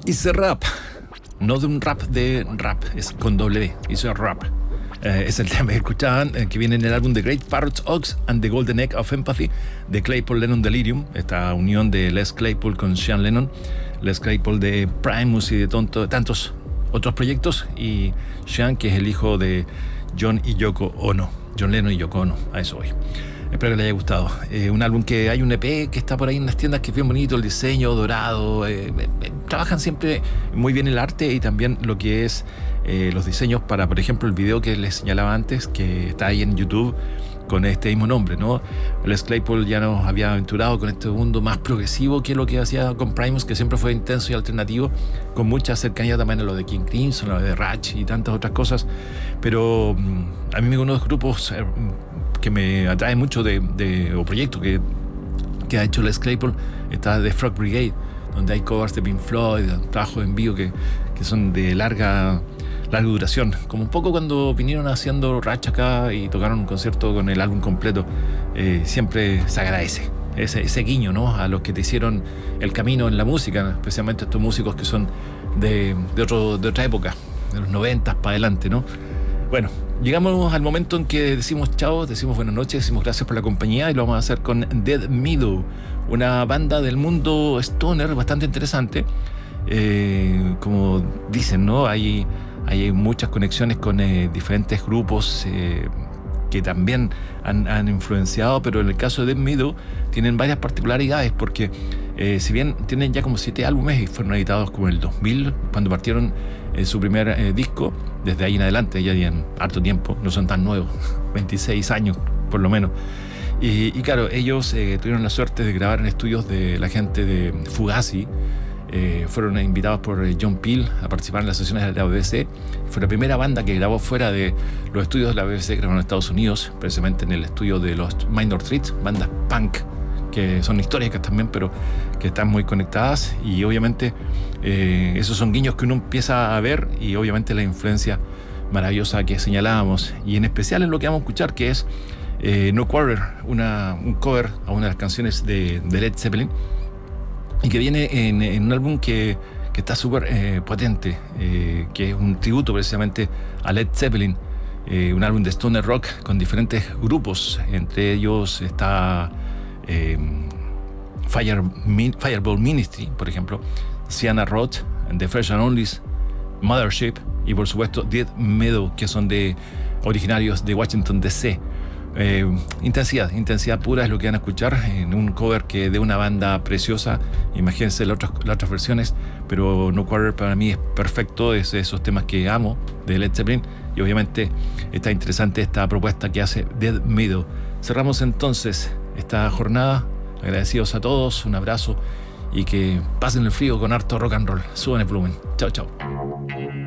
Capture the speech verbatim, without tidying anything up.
It's a Rap, no de un rap de rap, es con doble D, It's a Rap. Eh, es el tema que escuchaban, eh, que viene en el álbum The Great Parrot Ox and the Golden Egg of Empathy de Claypool Lennon Delirium, esta unión de Les Claypool con Sean Lennon, Les Claypool de Primus y de tonto, tantos otros proyectos, y Sean, que es el hijo de John y Yoko Ono, John Lennon y Yoko Ono, a eso voy. Espero que les haya gustado. Eh, un álbum que hay un E P que está por ahí en las tiendas, que es bien bonito, el diseño dorado. Eh, eh, trabajan siempre muy bien el arte y también lo que es eh, los diseños para, por ejemplo, el video que les señalaba antes, que está ahí en YouTube con este mismo nombre, ¿no? Les Claypool ya nos había aventurado con este mundo más progresivo que lo que hacía con Primus, que siempre fue intenso y alternativo, con mucha cercanía también a lo de King Crimson, a lo de Ratch y tantas otras cosas. Pero a mí uno de los grupos eh, que me atrae mucho de, de o proyecto que, que ha hecho Les Claypool está The Frog Brigade, donde hay covers de Pink Floyd, trabajos en vivo que, que son de larga larga duración, como un poco cuando vinieron haciendo Ratch acá y tocaron un concierto con el álbum completo. Eh, siempre se agradece ese, ese guiño, ¿no?, a los que te hicieron el camino en la música, especialmente estos músicos que son de, de, otro, de otra época, de los noventas para adelante, ¿no? Bueno, llegamos al momento en que decimos chao, decimos buenas noches, decimos gracias por la compañía, y lo vamos a hacer con Dead Meadow, una banda del mundo stoner bastante interesante. Eh, como dicen, ¿no?, hay, hay muchas conexiones con eh, diferentes grupos eh, que también han, han influenciado, pero en el caso de Dead Meadow tienen varias particularidades, porque eh, si bien tienen ya como siete álbumes y fueron editados como en el dos mil, cuando partieron eh, su primer eh, disco, desde ahí en adelante ya llevan harto tiempo, no son tan nuevos, veintiséis años por lo menos. Y, y claro, ellos eh, tuvieron la suerte de grabar en estudios de la gente de Fugazi. Eh, fueron invitados por John Peel a participar en las sesiones de la B B C. Fue la primera banda que grabó fuera de los estudios de la B B C, que grabaron en Estados Unidos, precisamente en el estudio de los Minor Threat, bandas punk que son históricas también, pero que están muy conectadas. Y obviamente eh, esos son guiños que uno empieza a ver, y obviamente la influencia maravillosa que señalábamos, y en especial en lo que vamos a escuchar, que es eh, No Quarter, una, un cover a una de las canciones de, de Led Zeppelin, y que viene en, en un álbum que, que está súper eh, potente, eh, que es un tributo precisamente a Led Zeppelin, eh, un álbum de stoner rock con diferentes grupos. Entre ellos está eh, Fire, Fireball Ministry, por ejemplo, Sienna Roth, The Fresh and Onlys, Mothership y por supuesto Dead Meadow, que son de originarios de Washington D C. Eh, intensidad, intensidad pura es lo que van a escuchar en un cover que de una banda preciosa. Imagínense las otras, las otras versiones, pero No Quarter para mí es perfecto, es de esos temas que amo de Led Zeppelin, y obviamente está interesante esta propuesta que hace Dead Meadow. Cerramos entonces esta jornada, agradecidos a todos, un abrazo, y que pasen el frío con harto rock and roll. Suban el volumen. Chao, chao.